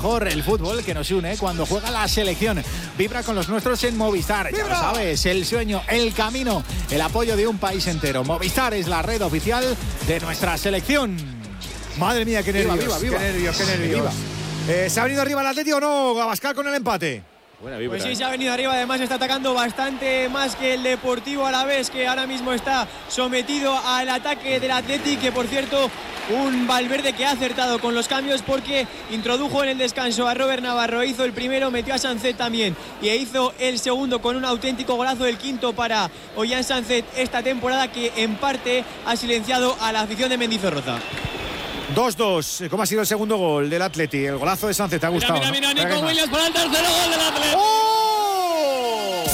mejor, el fútbol que nos une cuando juega la selección. Vibra con los nuestros en Movistar. ¡Vibra! Ya lo sabes, el sueño, el camino, el apoyo de un país entero. Movistar es la red oficial de nuestra selección. Madre mía, qué nervios. Qué nervios. ¿Se ha venido arriba el Atlético o no, Abascal, con el empate? Pues sí, se ha venido arriba, además está atacando bastante más que el Deportivo Alavés, que ahora mismo está sometido al ataque del Athletic, que por cierto, un Valverde que ha acertado con los cambios porque introdujo en el descanso a Robert Navarro, hizo el primero, metió a Sancet también y hizo el segundo con un auténtico golazo, el quinto para Ollán Sancet esta temporada, que en parte ha silenciado a la afición de Mendizorroza. 2-2. ¿Cómo ha sido el segundo gol del Atleti? El golazo de Sánchez, ¿te ha gustado? Mira, Nico Williams para el tercer gol del Atleti. ¡Oh!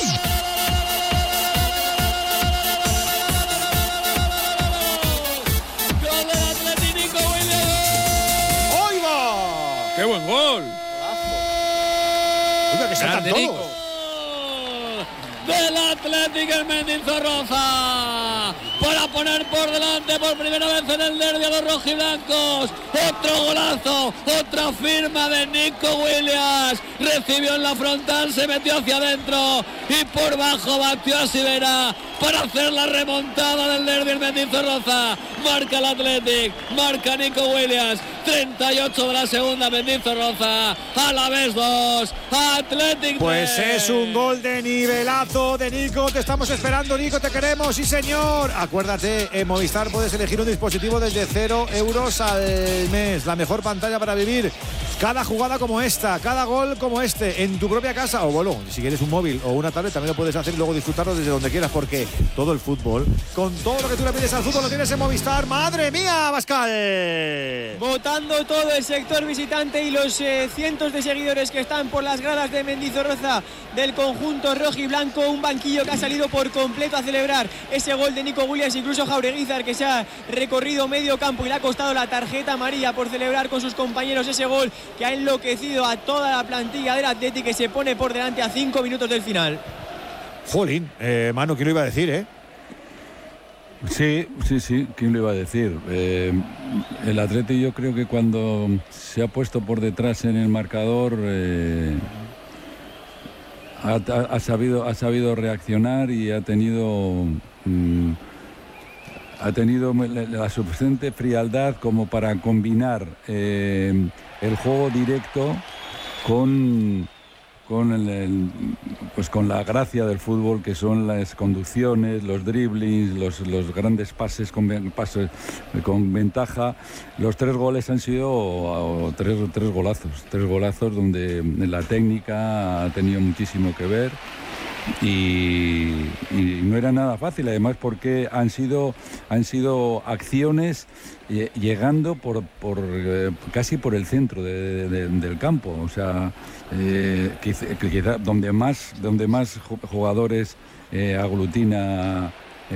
Gol del Atleti, Nico Williams. ¡Oiga! ¡Qué buen gol! Oiga, que saltan todos. Del Atlético en Mendizorroza para poner por delante por primera vez en el derbi a los rojiblancos. Otro golazo, otra firma de Nico Williams. Recibió en la frontal, se metió hacia adentro y por bajo batió a Sivera para hacer la remontada del derbi en Mendizorroza. Marca el Athletic, marca Nico Williams. 38 de la segunda, Mendizorroza. Alavés 2, Athletic 3. Pues es un gol de nivelazo de Nico. Te estamos esperando, Nico, te queremos, sí señor. Acuérdate, en Movistar puedes elegir un dispositivo desde 0 euros al mes. La mejor pantalla para vivir cada jugada como esta, cada gol como este, en tu propia casa. O bueno, si quieres un móvil o una tablet también lo puedes hacer y luego disfrutarlo desde donde quieras, porque todo el fútbol, con todo lo que tú le pides al fútbol, lo tienes en Movistar. ¡Madre mía, Abascal! Votando todo el sector visitante y los cientos de seguidores que están por las gradas de Mendizorroza del conjunto rojiblanco. Un banquillo que ha salido por completo a celebrar ese gol de Nico Williams. Incluso Jaureguizar, que se ha recorrido medio campo y le ha costado la tarjeta amarilla por celebrar con sus compañeros ese gol que ha enloquecido a toda la plantilla del Athletic, que se pone por delante a 5 minutos del final. Jolín, Manu, ¿quién lo iba a decir, Sí, ¿quién lo iba a decir? El Atleti, yo creo que cuando se ha puesto por detrás en el marcador ha sabido reaccionar y ha tenido la suficiente frialdad como para combinar el juego directo con la gracia del fútbol, que son las conducciones, los driblings, los grandes pases con ventaja. Los 3 goles han sido tres golazos donde la técnica ha tenido muchísimo que ver. Y no era nada fácil, además, porque han sido acciones llegando casi por el centro del campo, o sea, quizá donde más jugadores aglutina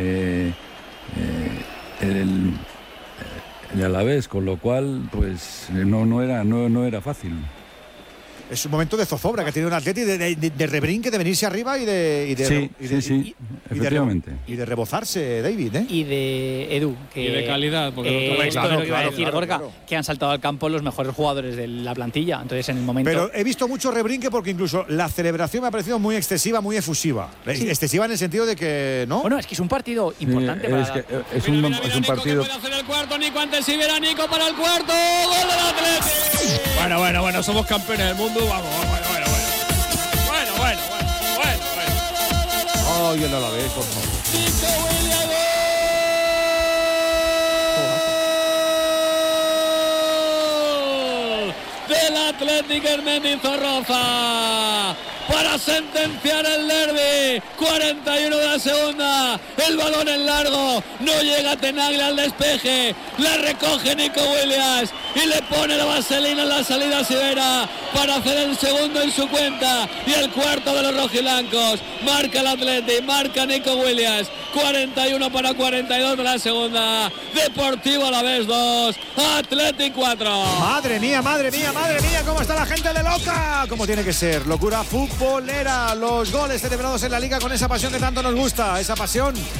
el Alavés, con lo cual pues no era fácil. Es un momento de zozobra que tiene un Atleti de rebrinque, de venirse arriba y efectivamente. Y de rebozarse, David, Y de Edu. Y de calidad, porque esto es lo que iba a decir, Gorka, que han saltado al campo los mejores jugadores de la plantilla. Entonces, en el momento. Pero he visto mucho rebrinque porque incluso la celebración me ha parecido muy excesiva, muy efusiva. Sí. Excesiva en el sentido de que, ¿no? Bueno, es que es un partido importante para. Es un partido. Puede hacer el cuarto, Nico ante Sivera, Nico para el cuarto. ¡Gol del Atleti! Bueno, somos campeones del mundo. Vamos. Bueno. Ay, el Alavés, por favor. Nico Williams. Del Athletic en Mendizorroza para sentenciar el derbi. 41 de la segunda, el balón en largo, no llega Tenaglia al despeje, la recoge Nico Williams y le pone la vaselina en la salida a Sivera para hacer el segundo en su cuenta y el cuarto de los rojiblancos. Marca el Athletic, marca Nico Williams. 41 para 42 de la segunda. Deportivo Alavés 2, Athletic 4. Madre mía, cómo está la gente de loca. Como tiene que ser, locura futbolera. Los goles celebrados en la Liga con esa pasión que tanto nos gusta. Esa pasión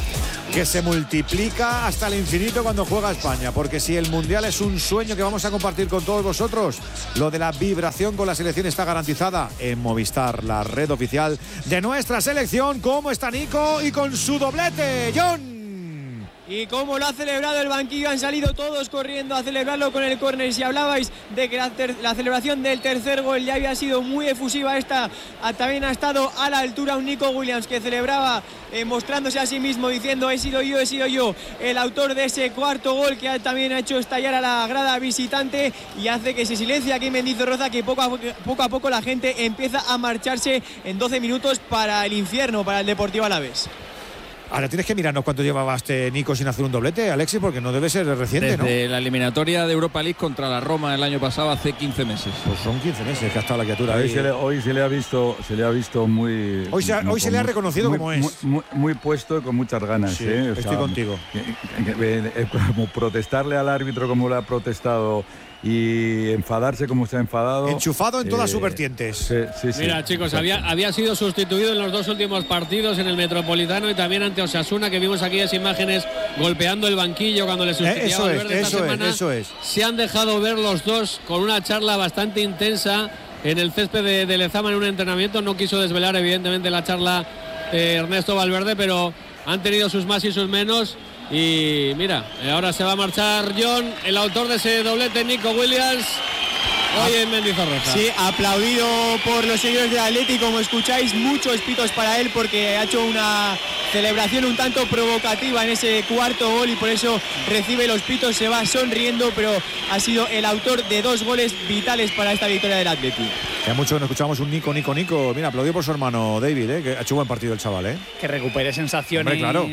que se multiplica hasta el infinito cuando juega España, porque si el Mundial es un sueño que vamos a compartir con todos vosotros, lo de la vibración con la selección está garantizada en Movistar, la red oficial de nuestra selección. ¿Cómo está Nico? Y con su doblete, John. Y cómo lo ha celebrado el banquillo, han salido todos corriendo a celebrarlo con el córner. Si hablabais de que la celebración del tercer gol ya había sido muy efusiva, esta también ha estado a la altura. Un Nico Williams que celebraba mostrándose a sí mismo, diciendo he sido yo el autor de ese cuarto gol, que también ha hecho estallar a la grada visitante y hace que se silencie aquí en Mendizorroza, que poco a poco la gente empieza a marcharse en 12 minutos para el infierno, para el Deportivo Alavés. Ahora tienes que mirarnos cuánto llevaba Nico sin hacer un doblete, Alexis, porque no debe ser reciente, ¿no? Desde la eliminatoria de Europa League contra la Roma el año pasado, hace 15 meses. Pues son 15 meses que ha estado la criatura ahí. Hoy se le ha visto muy... Hoy se le ha reconocido como es. Muy puesto y con muchas ganas. Sí, estoy contigo. Como protestarle al árbitro como le ha protestado y enfadarse como se ha enfadado. Enchufado en todas sus vertientes. Sí. Mira, chicos, había sido sustituido en los 2 últimos partidos en el Metropolitano y también ante Osasuna, que vimos aquellas imágenes golpeando el banquillo cuando le sustituía a Valverde esta semana. Eso es. Se han dejado ver los dos con una charla bastante intensa en el césped de Lezama en un entrenamiento. No quiso desvelar evidentemente la charla Ernesto Valverde, pero han tenido sus más y sus menos. Y mira, ahora se va a marchar John, el autor de ese doblete, Nico Williams, hoy en Mendizorroza. Sí, aplaudido por los seguidores de Atleti, como escucháis, muchos pitos para él porque ha hecho una celebración un tanto provocativa en ese cuarto gol y por eso recibe los pitos, se va sonriendo, pero ha sido el autor de 2 goles vitales para esta victoria del Atleti. Ya mucho nos escuchamos un Nico. Mira, aplaudido por su hermano David, que ha hecho buen partido el chaval, Que recupere sensaciones. Hombre, claro.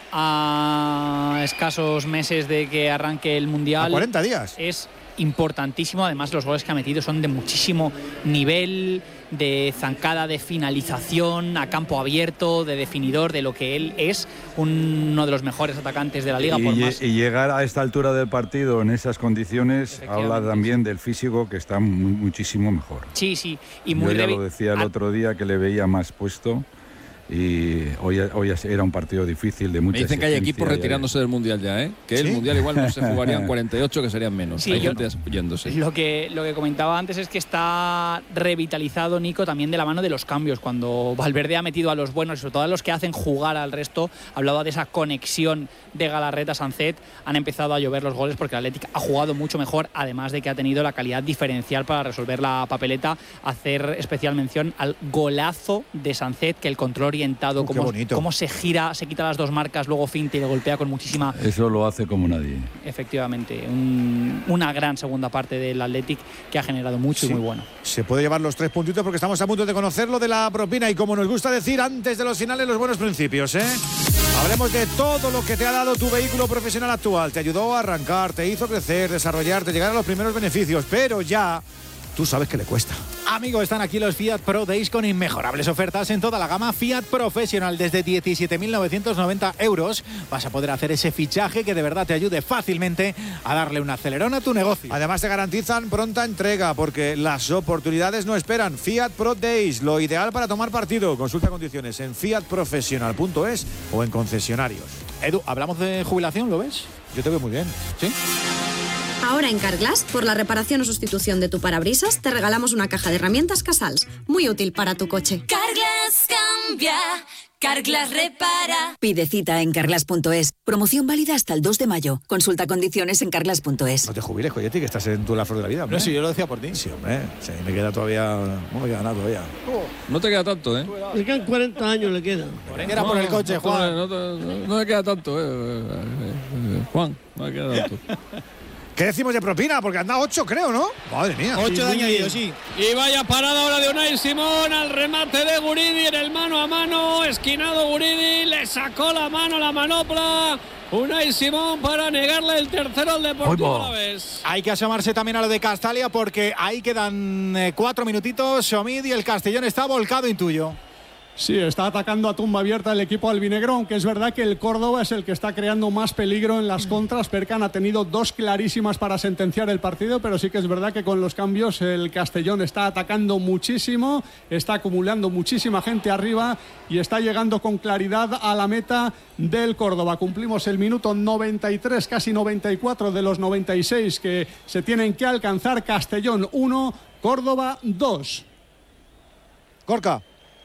A escasos meses de que arranque el Mundial. A 40 días. Es importantísimo. Además, los goles que ha metido son de muchísimo nivel, de zancada, de finalización a campo abierto, de definidor, de lo que él es, uno de los mejores atacantes de la liga. Y llegar a esta altura del partido en esas condiciones habla también del físico, que está muchísimo mejor. Sí. Y muy Yo ya lo decía el otro día, que le veía más puesto. Y hoy era un partido difícil, de mucha. Me dicen que hay equipos retirándose del Mundial ya, que el Mundial igual no se jugarían 48, que serían menos. Sí, hay gente yéndose. Lo que comentaba antes es que está revitalizado Nico también de la mano de los cambios. Cuando Valverde ha metido a los buenos y sobre todo a los que hacen jugar al resto, hablaba de esa conexión de Galarreta Sancet, han empezado a llover los goles porque el Atlético ha jugado mucho mejor, además de que ha tenido la calidad diferencial para resolver la papeleta. Hacer especial mención al golazo de Sancet, que el control orientado, cómo se gira, se quita las 2 marcas, luego finta y le golpea con muchísima... Eso lo hace como nadie. Efectivamente, una gran segunda parte del Athletic que ha generado mucho y muy bueno. Se puede llevar los 3 puntitos porque estamos a punto de conocer lo de la propina y, como nos gusta decir antes de los finales, los buenos principios, Hablemos de todo lo que te ha dado tu vehículo profesional actual. Te ayudó a arrancar, te hizo crecer, desarrollarte, llegar a los primeros beneficios, pero ya... Tú sabes que le cuesta. Amigo, están aquí los Fiat Pro Days con inmejorables ofertas en toda la gama Fiat Professional. Desde 17.990 euros vas a poder hacer ese fichaje que de verdad te ayude fácilmente a darle un acelerón a tu negocio. Además te garantizan pronta entrega porque las oportunidades no esperan. Fiat Pro Days, lo ideal para tomar partido. Consulta condiciones en fiatprofessional.es o en concesionarios. Edu, ¿hablamos de jubilación, lo ves? Yo te veo muy bien. ¿Sí? Ahora en Carglass, por la reparación o sustitución de tu parabrisas, te regalamos una caja de herramientas Casals, muy útil para tu coche. Carglass cambia, Carglass repara. Pide cita en carglass.es. Promoción válida hasta el 2 de mayo. Consulta condiciones en carglass.es. No te jubiles, Coyetti, que estás en la flor de la vida, hombre. No, sí, yo lo decía por ti. Sí, hombre. Sí, me queda todavía... No me queda nada todavía. No te queda tanto, Le quedan 40 años, le quedan. Era por el coche, Juan. No me queda tanto, Juan, no me queda tanto. ¿Qué decimos de propina? Porque anda 8, creo, ¿no? Madre mía. 8 de añadido, sí. Y vaya parada ahora de Unai Simón al remate de Guridi en el mano a mano. Esquinado Guridi, le sacó la mano, la manopla. Unai Simón para negarle el tercero al Deportivo Alavés. Hay que asomarse también a lo de Castalia porque ahí quedan 4 minutitos. Omid y el Castellón está volcado, intuyo. Sí, está atacando a tumba abierta el equipo albinegro, aunque es verdad que el Córdoba es el que está creando más peligro en las contras. Perkan ha tenido 2 clarísimas para sentenciar el partido, pero sí que es verdad que con los cambios el Castellón está atacando muchísimo, está acumulando muchísima gente arriba y está llegando con claridad a la meta del Córdoba. Cumplimos el minuto 93, casi 94 de los 96 que se tienen que alcanzar. Castellón 1, Córdoba 2. Gorka.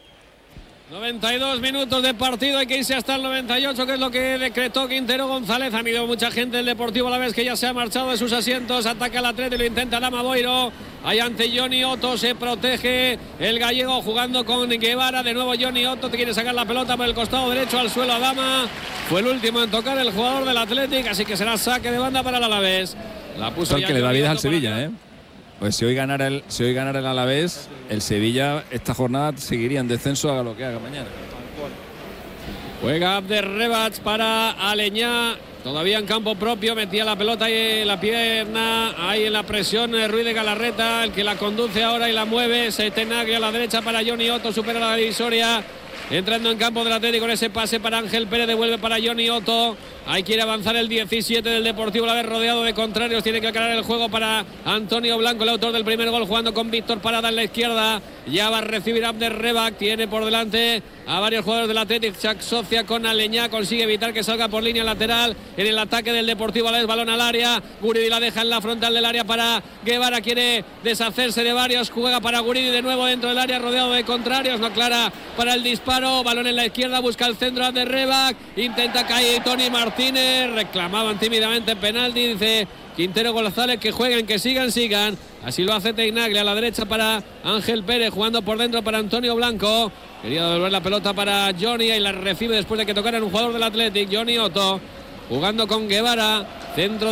92 minutos de partido, hay que irse hasta el 98, que es lo que decretó Quintero González. Han ido mucha gente del Deportivo Alavés, que ya se ha marchado de sus asientos. Ataca el Atleti, lo intenta Dama Boiro. Ahí ante Johnny Otto, se protege el gallego jugando con Guevara. De nuevo Johnny Otto, te quiere sacar la pelota por el costado derecho al suelo a Dama. Fue el último en tocar el jugador del Athletic, así que será saque de banda para el Alavés. La puso ya que le da vida al Sevilla, Pues si hoy ganara el Alavés, el Sevilla esta jornada seguiría en descenso, haga lo que haga mañana. Juega Abderrebach para Aleñá, todavía en campo propio, metía la pelota ahí en la pierna, ahí en la presión Ruiz de Galarreta, el que la conduce ahora y la mueve. Setenagri a la derecha para Johnny Otto, supera la divisoria. Entrando en campo del Atlético con ese pase para Ángel Pérez, devuelve para Johnny Otto. Ahí quiere avanzar el 17 del Deportivo Alavés, rodeado de contrarios. Tiene que aclarar el juego para Antonio Blanco, el autor del primer gol, jugando con Víctor Parada en la izquierda. Ya va a recibir Abderrebach, tiene por delante a varios jugadores del Atlético. Se asocia con Aleñá, consigue evitar que salga por línea lateral en el ataque del Deportivo Alavés. Balón al área, Guridi la deja en la frontal del área para Guevara, quiere deshacerse de varios, juega para Guridi de nuevo dentro del área, rodeado de contrarios, no aclara para el disparo. Balón en la izquierda, busca el centro Abderrebach, intenta caer Tony Martínez, reclamaban tímidamente penalti, dice Quintero González que jueguen, que sigan. Así lo hace Teinagli a la derecha para Ángel Pérez, jugando por dentro para Antonio Blanco. Quería devolver la pelota para Johnny y la recibe después de que tocara un jugador del Athletic. Johnny Otto jugando con Guevara, centro